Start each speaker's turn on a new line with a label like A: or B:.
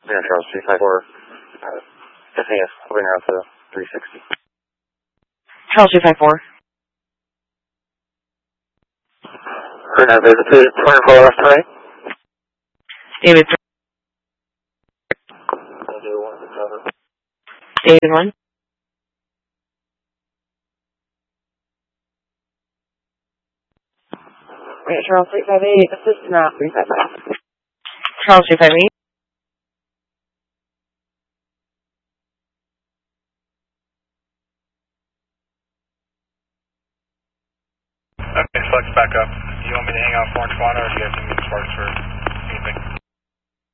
A: Yeah, Charles 354. SAS, moving around to 360.
B: Charles 254.
A: We're now visited 24 left right.
B: David 3. David 1.
C: Right, Charles 358, assist now 355.
B: Charles 258.
D: Okay, Flex back up. Do you want me to hang out for Orange Quad or do you guys need me to Sparks for anything?